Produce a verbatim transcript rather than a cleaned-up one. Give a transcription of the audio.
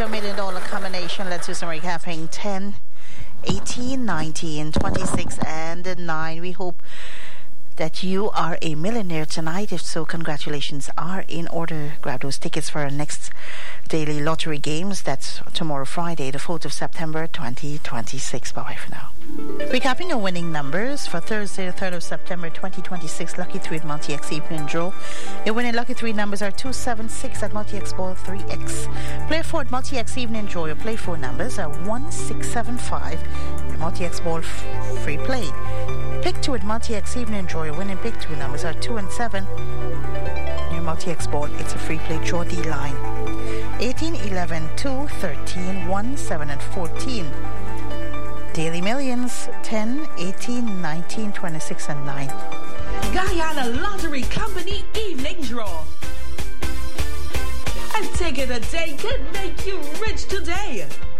to a million dollar combination. Let's do some recapping. ten, eighteen, nineteen, twenty-six, and nine. We hope that you are a millionaire tonight. If so, congratulations are in order. Grab those tickets for our next daily lottery games. That's tomorrow, Friday, the fourth of September, twenty twenty-six. Bye-bye for now. Recapping your winning numbers for Thursday, the third of September, twenty twenty-six. Lucky three at Multi-X Evening Draw. Your winning lucky three numbers are two seven six at Multi-X Ball three X. Play four at Multi-X Evening Draw. Your play four numbers are one six seven five at Multi-X Ball f- Free Play. Pick two at Multi-X Evening Draw. Your winning pick two numbers are two and seven. Your Multi-X Ball, it's a free play draw D line. eighteen, eleven, two, thirteen, one, seven, and fourteen. Daily Millions, ten, eighteen, nineteen, twenty-six, and nine. Guyana Lottery Company Evening Draw. A ticket a day could make you rich today.